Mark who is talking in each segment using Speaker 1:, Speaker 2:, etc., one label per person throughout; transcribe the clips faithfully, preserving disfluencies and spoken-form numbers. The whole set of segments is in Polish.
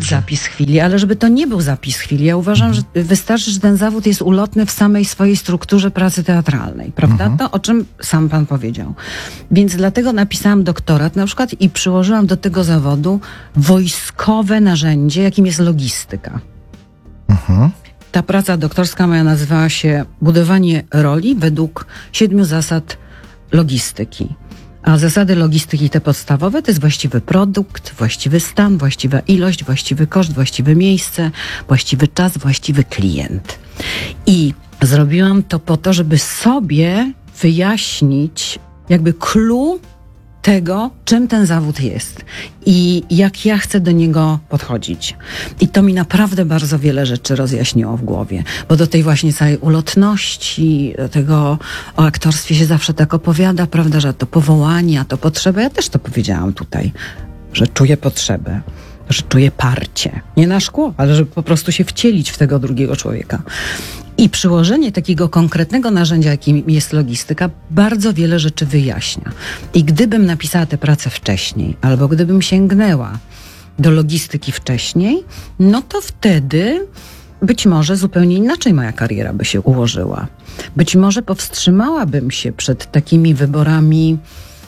Speaker 1: zapis chwili, ale żeby to nie był zapis chwili. Ja uważam, mhm. że wystarczy, że ten zawód jest ulotny w samej swojej strukturze pracy teatralnej, prawda? Mhm. To, o czym sam pan powiedział. Więc dlatego napisałam doktorat na przykład i przyłożyłam do tego zawodu wojskowe narzędzie, jakim jest logistyka.
Speaker 2: Mhm.
Speaker 1: Ta praca doktorska moja nazywała się Budowanie roli według siedmiu zasad logistyki. A zasady logistyki te podstawowe to jest właściwy produkt, właściwy stan, właściwa ilość, właściwy koszt, właściwe miejsce, właściwy czas, właściwy klient. I zrobiłam to po to, żeby sobie wyjaśnić jakby clue tego, czym ten zawód jest i jak ja chcę do niego podchodzić. I to mi naprawdę bardzo wiele rzeczy rozjaśniło w głowie, bo do tej właśnie całej ulotności, do tego o aktorstwie się zawsze tak opowiada, prawda, że to powołanie, a to potrzeba. Ja też to powiedziałam tutaj, że czuję potrzebę, że czuję parcie. Nie na szkło, ale żeby po prostu się wcielić w tego drugiego człowieka. I przyłożenie takiego konkretnego narzędzia, jakim jest logistyka, bardzo wiele rzeczy wyjaśnia. I gdybym napisała tę pracę wcześniej, albo gdybym sięgnęła do logistyki wcześniej, no to wtedy być może zupełnie inaczej moja kariera by się ułożyła. Być może powstrzymałabym się przed takimi wyborami,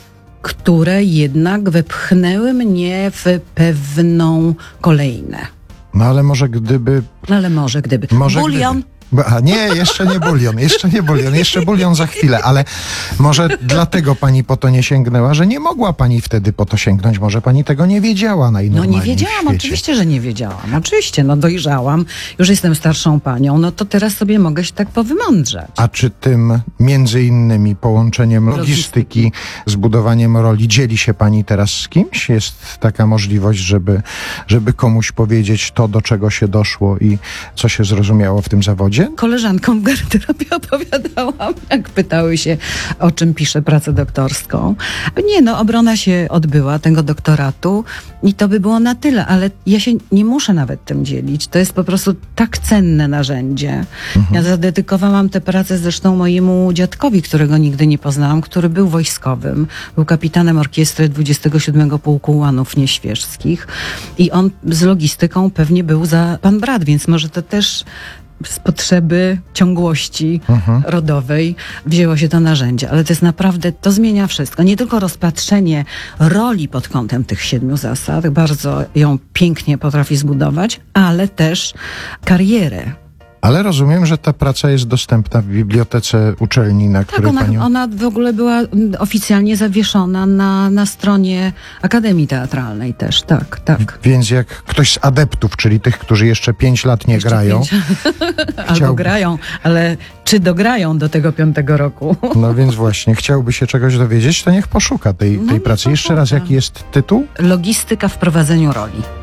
Speaker 1: które jednak wepchnęły mnie w pewną kolejnę.
Speaker 2: No ale może gdyby...
Speaker 1: No ale może gdyby.
Speaker 2: Może
Speaker 1: Bulion...
Speaker 2: Gdyby. A nie, jeszcze nie bulion, jeszcze nie bulion, jeszcze bulion za chwilę, ale może dlatego pani po to nie sięgnęła, że nie mogła pani wtedy po to sięgnąć, może pani tego nie wiedziała najnormalniej.
Speaker 1: No nie wiedziałam,
Speaker 2: w świecie.
Speaker 1: Oczywiście, że nie wiedziałam, oczywiście, no dojrzałam, już jestem starszą panią, no to teraz sobie mogę się tak powymądrzać.
Speaker 2: A czy tym między innymi połączeniem logistyki, logistyki z budowaniem roli dzieli się pani teraz z kimś? Jest taka możliwość, żeby, żeby komuś powiedzieć to, do czego się doszło i co się zrozumiało w tym zawodzie?
Speaker 1: Koleżankom w garderobie opowiadałam, jak pytały się, o czym piszę pracę doktorską. Nie, no obrona się odbyła tego doktoratu i to by było na tyle, ale ja się nie muszę nawet tym dzielić. To jest po prostu tak cenne narzędzie. Mhm. Ja zadedykowałam tę pracę zresztą mojemu dziadkowi, którego nigdy nie poznałam, który był wojskowym. Był kapitanem orkiestry dwudziestego siódmego Pułku Ułanów Nieświeżskich i on z logistyką pewnie był za pan brat, więc może to też z potrzeby ciągłości mhm. rodowej wzięło się to narzędzie, ale to jest naprawdę, to zmienia wszystko. Nie tylko rozpatrzenie roli pod kątem tych siedmiu zasad, bardzo ją pięknie potrafi zbudować, ale też karierę.
Speaker 2: Ale rozumiem, że ta praca jest dostępna w bibliotece uczelni, na której
Speaker 1: tak, ona,
Speaker 2: panią...
Speaker 1: ona w ogóle była oficjalnie zawieszona na, na stronie Akademii Teatralnej też, tak, tak.
Speaker 2: Więc jak ktoś z adeptów, czyli tych, którzy jeszcze pięć lat nie jeszcze grają...
Speaker 1: Pięć. Albo
Speaker 2: chciał...
Speaker 1: grają, ale czy dograją do tego piątego roku?
Speaker 2: No więc właśnie, chciałby się czegoś dowiedzieć, to niech poszuka tej, tej
Speaker 1: no
Speaker 2: pracy. Jeszcze raz, jaki jest tytuł?
Speaker 1: Logistyka w prowadzeniu roli.